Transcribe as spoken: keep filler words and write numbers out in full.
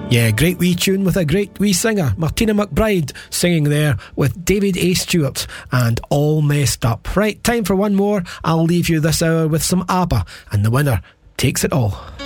Yeah, great wee tune with a great wee singer, Martina McBride, singing there with David A. Stewart and All Messed Up. Right, time for one more. I'll leave you this hour with some ABBA, and the winner takes it all.